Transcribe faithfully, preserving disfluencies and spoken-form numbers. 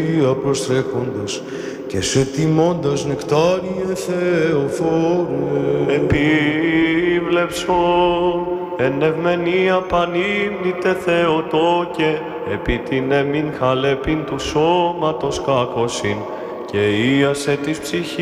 προστρέχοντας και σε τιμώντας νεκτάριε Θεοφόρε. Επίβλεψον εν ευμενία πανύμνητε Θεοτόκε, επί την εμήν χαλεπίν του σώματος κακοσύν και ίασε της ψυχής